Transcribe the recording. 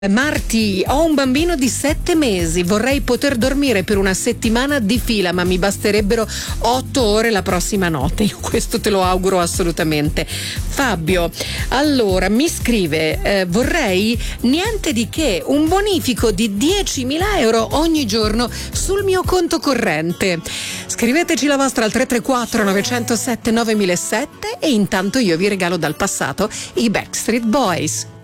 Marti, ho un bambino di 7 mesi, vorrei poter dormire per una settimana di fila, ma mi basterebbero 8 ore la prossima notte. Io questo te lo auguro assolutamente. Fabio, allora mi scrive, vorrei niente di che, un bonifico di 10.000 euro ogni giorno sul mio conto corrente. Scriveteci la vostra al 334 907 9007 e intanto io vi regalo dal passato i Backstreet Boys.